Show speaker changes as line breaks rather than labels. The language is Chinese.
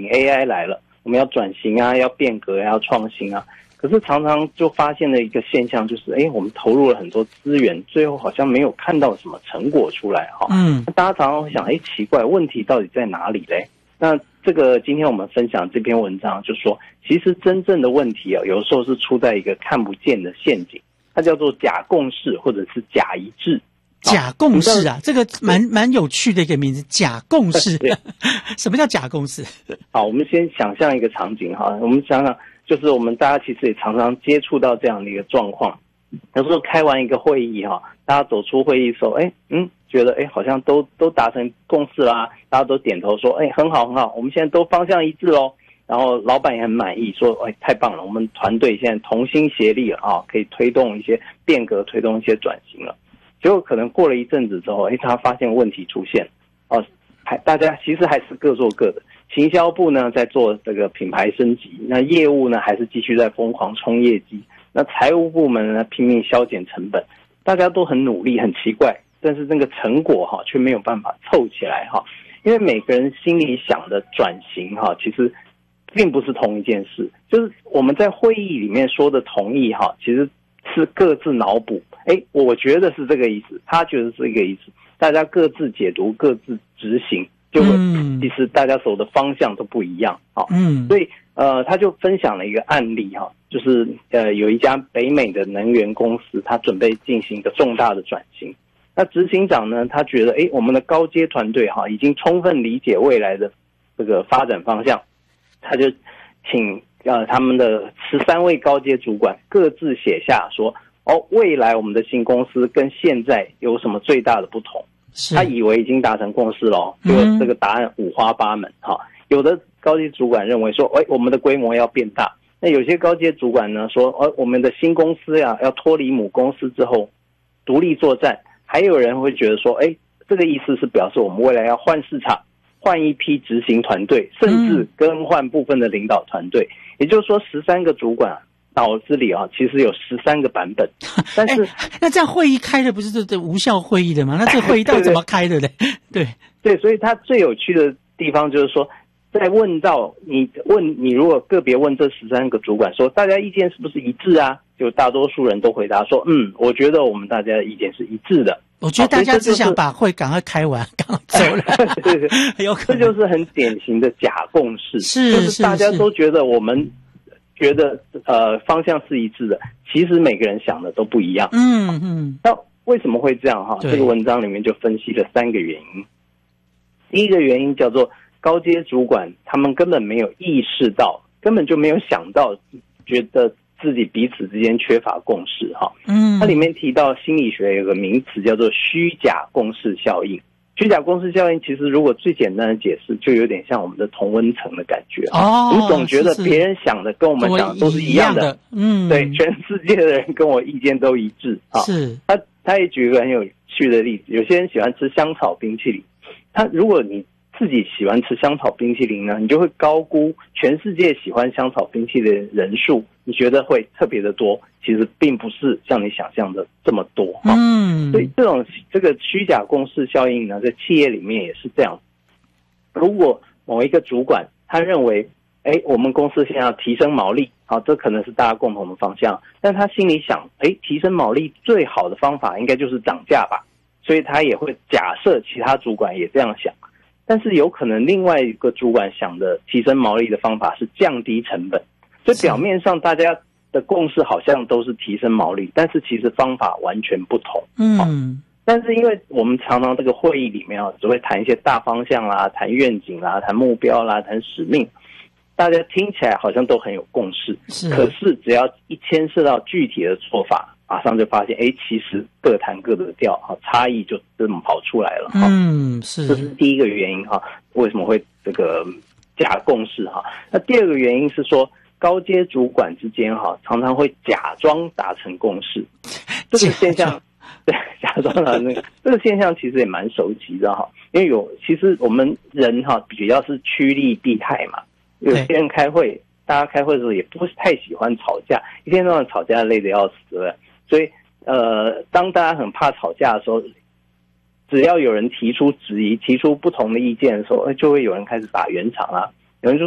AI 来了，我们要转型啊，要变革，要创新啊。可是常常就发现了一个现象，就是我们投入了很多资源，最后好像没有看到什么成果出来哈。大家常常会想，奇怪，问题到底在哪里嘞？那这个今天我们分享这篇文章，就说其实真正的问题有时候是出在一个看不见的陷阱，它叫做假共识或者是假一致。
假共识啊，这个蛮有趣的一个名字，假共识。什么叫假共识？
好，我们先想象一个场景哈，我们想想，就是我们大家其实也常常接触到这样的一个状况。有时候开完一个会议哈，大家走出会议的时候，觉得好像都达成共识啦，大家都点头说，很好很好，我们现在都方向一致咯。然后老板也很满意，说，太棒了，我们团队现在同心协力了啊，可以推动一些变革，推动一些转型了。结果可能过了一阵子之后，他发现问题出现，大家其实还是各做各的。行销部呢在做这个品牌升级，那业务呢还是继续在疯狂冲业绩，那财务部门呢拼命削减成本，大家都很努力，很奇怪，但是那个成果却没有办法凑起来因为每个人心里想的转型其实并不是同一件事，就是我们在会议里面说的同意其实是各自脑补，我觉得是这个意思，他觉得是这个意思，大家各自解读，各自执行，结果其实大家走的方向都不一样所以他就分享了一个案例就是有一家北美的能源公司，他准备进行一个重大的转型。那执行长呢，他觉得我们的高阶团队已经充分理解未来的这个发展方向，他就请他们的13位高阶主管各自写下说，未来我们的新公司跟现在有什么最大的不同。他以为已经达成共识了，结果这个答案五花八门有的高阶主管认为说，我们的规模要变大。那有些高阶主管呢说，我们的新公司要脱离母公司之后独立作战。还有人会觉得说，这个意思是表示我们未来要换市场，换一批执行团队，甚至更换部分的领导团队。也就是说13个主管脑子里其实有13个版本。但是
那这样会议开的不是这无效会议的吗？那这个会议到底怎么开的呢？
对，所以他最有趣的地方就是说，在问到你如果个别问这13个主管说大家意见是不是一致啊，就大多数人都回答说，我觉得我们大家的意见是一致的。
我觉得大家只想把会赶快开完，赶快走了。
对，这就是很典型的假共识，就是大家都觉得我们觉得方向是一致的，其实每个人想的都不一样。那为什么会这样这个文章里面就分析了3个原因。第一个原因叫做高阶主管他们根本没有意识到，根本就没有想到，觉得自己彼此之间缺乏共识它里面提到心理学有个名词叫做虚假共识效应。虚假共识效应其实如果最简单的解释，就有点像我们的同温层的感觉我们总觉得别人想的跟我们想的都是一样的。对，全世界的人跟我意见都一致
是。
他也举一个很有趣的例子，有些人喜欢吃香草冰淇淋，如果你自己喜欢吃香草冰淇淋呢，你就会高估全世界喜欢香草冰淇淋的人数，你觉得会特别的多，其实并不是像你想象的这么多所以这个虚假共识效应呢，在企业里面也是这样。如果某一个主管他认为我们公司现在要提升毛利，这可能是大家共同的方向，但他心里想提升毛利最好的方法应该就是涨价吧，所以他也会假设其他主管也这样想。但是有可能另外一个主管想的提升毛利的方法是降低成本，所以表面上大家的共识好像都是提升毛利，但是其实方法完全不同但是因为我们常常这个会议里面只会谈一些大方向啦，谈愿景啦，谈目标啦，谈使命，大家听起来好像都很有共识，可是只要一牵涉到具体的做法，马上就发现其实各谈各的调差异就这么跑出来了
是。
这是第一个原因为什么会这个假共识那第二个原因是说，高阶主管之间常常会假装达成共识。这个现象对，假装的这个现象其实也蛮熟悉的因为其实我们人比较是趋利避害嘛，有些人开会，大家开会的时候也不是太喜欢吵架，一天到晚吵架累得要死，对不对？所以当大家很怕吵架的时候，只要有人提出质疑，提出不同的意见的时候，就会有人开始打圆场有人就